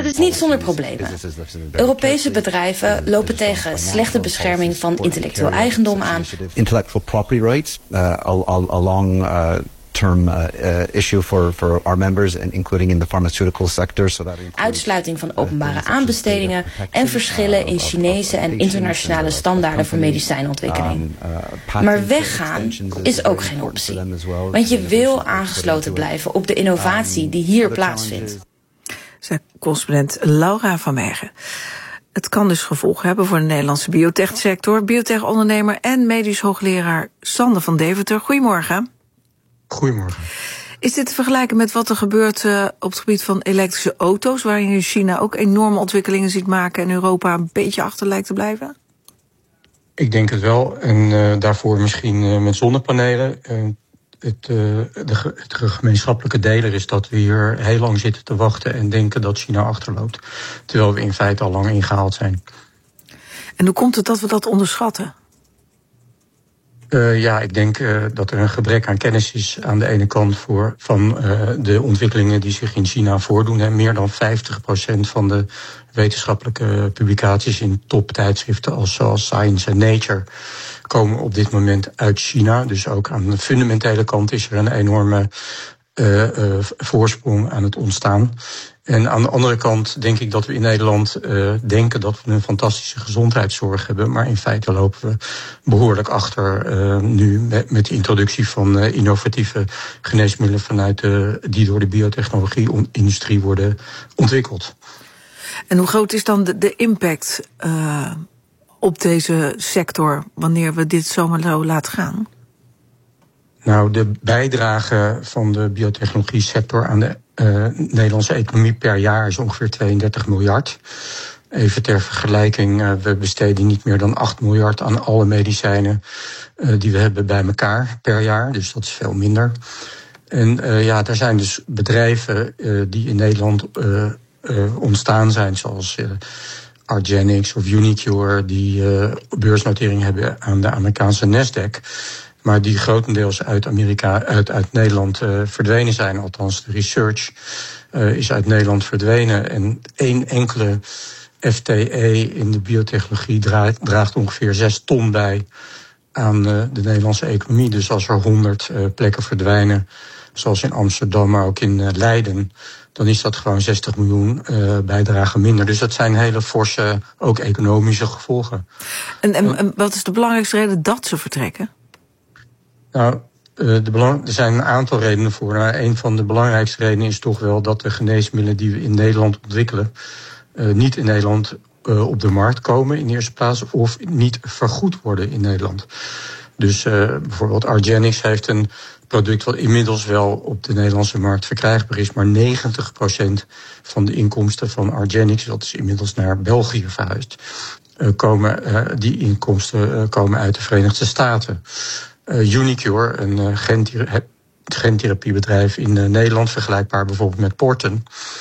dat is niet zonder problemen. Europese bedrijven lopen tegen slechte bescherming van intellectueel eigendom aan. Intellectual property rights, along term issue for our members, and including in the pharmaceutical sector. Uitsluiting van openbare aanbestedingen en verschillen in Chinese en internationale standaarden voor medicijnontwikkeling. Maar weggaan is ook geen optie. Want je wil aangesloten blijven op de innovatie die hier plaatsvindt. Zei correspondent Laura van Meijeren. Het kan dus gevolgen hebben voor de Nederlandse biotechsector. Biotech-ondernemer en medisch hoogleraar Sander van Deventer. Goedemorgen. Goedemorgen. Is dit te vergelijken met wat er gebeurt op het gebied van elektrische auto's, waarin je China ook enorme ontwikkelingen ziet maken en Europa een beetje achter lijkt te blijven? Ik denk het wel. En daarvoor misschien met zonnepanelen. Het gemeenschappelijke deler is dat we hier heel lang zitten te wachten en denken dat China achterloopt. Terwijl we in feite al lang ingehaald zijn. En hoe komt het dat we dat onderschatten? Ik denk dat er een gebrek aan kennis is aan de ene kant van de ontwikkelingen die zich in China voordoen. En meer dan 50% van de wetenschappelijke publicaties in toptijdschriften zoals Science en Nature komen op dit moment uit China. Dus ook aan de fundamentele kant is er een enorme voorsprong aan het ontstaan. En aan de andere kant denk ik dat we in Nederland denken dat we een fantastische gezondheidszorg hebben. Maar in feite lopen we behoorlijk achter nu met de introductie van innovatieve geneesmiddelen die door de biotechnologie-industrie worden ontwikkeld. En hoe groot is dan de impact op deze sector wanneer we dit zomaar zo laten gaan? Nou, de bijdrage van de biotechnologie-sector aan de Nederlandse economie per jaar is ongeveer 32 miljard. Even ter vergelijking, we besteden niet meer dan 8 miljard aan alle medicijnen die we hebben bij elkaar per jaar. Dus dat is veel minder. En er zijn dus bedrijven die in Nederland ontstaan zijn, zoals argenx of Unicure, die beursnotering hebben aan de Amerikaanse Nasdaq. Maar die grotendeels uit Nederland verdwenen zijn. Althans, de research is uit Nederland verdwenen. En één enkele FTE in de biotechnologie draagt ongeveer 6 ton bij aan de Nederlandse economie. Dus als er 100 plekken verdwijnen, zoals in Amsterdam, maar ook in Leiden, dan is dat gewoon 60 miljoen bijdrage minder. Dus dat zijn hele forse, ook economische gevolgen. En wat is de belangrijkste reden dat ze vertrekken? Nou, er zijn een aantal redenen voor. Nou, een van de belangrijkste redenen is toch wel dat de geneesmiddelen die we in Nederland ontwikkelen niet in Nederland op de markt komen in eerste plaats of niet vergoed worden in Nederland. Dus bijvoorbeeld argenx heeft een product wat inmiddels wel op de Nederlandse markt verkrijgbaar is, maar 90% van de inkomsten van argenx, dat is inmiddels naar België verhuisd, die inkomsten komen uit de Verenigde Staten. Unicure, een gentherapiebedrijf in Nederland, vergelijkbaar bijvoorbeeld met Porten,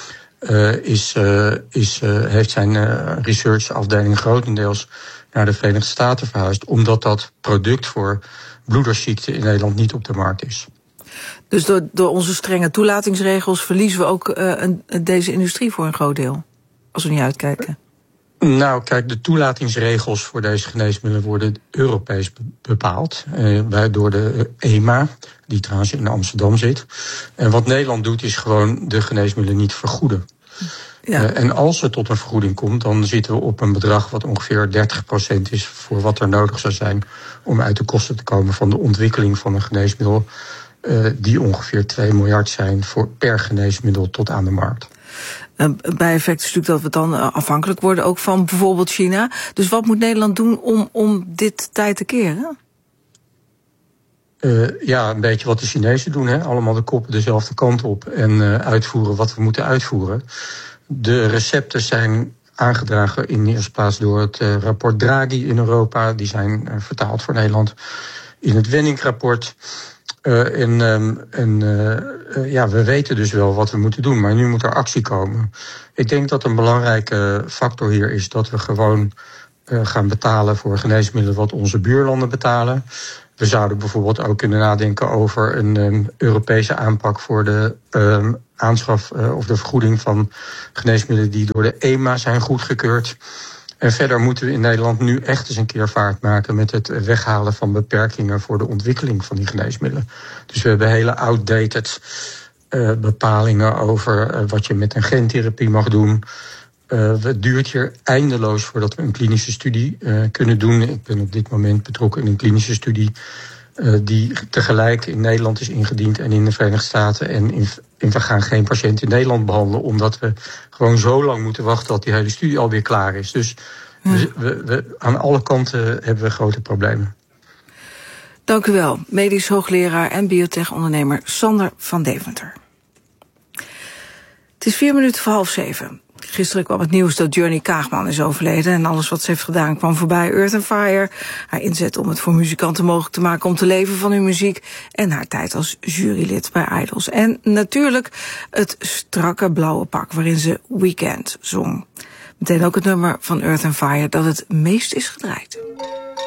heeft zijn researchafdeling grotendeels naar de Verenigde Staten verhuisd, omdat dat product voor bloedersziekten in Nederland niet op de markt is. Dus door onze strenge toelatingsregels verliezen we ook deze industrie voor een groot deel, als we niet uitkijken? Nou, kijk, de toelatingsregels voor deze geneesmiddelen worden Europees bepaald door de EMA, die trouwens in Amsterdam zit. En wat Nederland doet, is gewoon de geneesmiddelen niet vergoeden. Ja. En als er tot een vergoeding komt, dan zitten we op een bedrag wat ongeveer 30% is voor wat er nodig zou zijn om uit de kosten te komen van de ontwikkeling van een geneesmiddel, die ongeveer 2 miljard zijn per geneesmiddel tot aan de markt. Een bijeffect is natuurlijk dat we dan afhankelijk worden ook van bijvoorbeeld China. Dus wat moet Nederland doen om dit tij te keren? Een beetje wat de Chinezen doen. Hè? Allemaal de koppen dezelfde kant op en uitvoeren wat we moeten uitvoeren. De recepten zijn aangedragen in eerste plaats door het rapport Draghi in Europa. Die zijn vertaald voor Nederland in het Wenning-rapport. We weten dus wel wat we moeten doen, maar nu moet er actie komen. Ik denk dat een belangrijke factor hier is dat we gewoon gaan betalen voor geneesmiddelen wat onze buurlanden betalen. We zouden bijvoorbeeld ook kunnen nadenken over een Europese aanpak voor de aanschaf of de vergoeding van geneesmiddelen die door de EMA zijn goedgekeurd. En verder moeten we in Nederland nu echt eens een keer vaart maken met het weghalen van beperkingen voor de ontwikkeling van die geneesmiddelen. Dus we hebben hele outdated bepalingen over wat je met een gentherapie mag doen. Het duurt hier eindeloos voordat we een klinische studie kunnen doen. Ik ben op dit moment betrokken in een klinische studie die tegelijk in Nederland is ingediend en in de Verenigde Staten. En we gaan geen patiënt in Nederland behandelen, omdat we gewoon zo lang moeten wachten tot die hele studie alweer klaar is. Dus we aan alle kanten hebben we grote problemen. Dank u wel, medisch hoogleraar en biotech-ondernemer Sander van Deventer. Het is 6:04. Gisteren kwam het nieuws dat Journey Kaagman is overleden en alles wat ze heeft gedaan kwam voorbij. Earth & Fire, haar inzet om het voor muzikanten mogelijk te maken om te leven van hun muziek en haar tijd als jurylid bij Idols. En natuurlijk het strakke blauwe pak waarin ze Weekend zong. Meteen ook het nummer van Earth & Fire dat het meest is gedraaid.